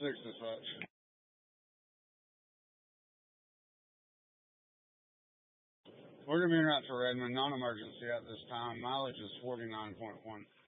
dispatch. We're going to be en route to Redmond, non-emergency at this time. Mileage is 49.1.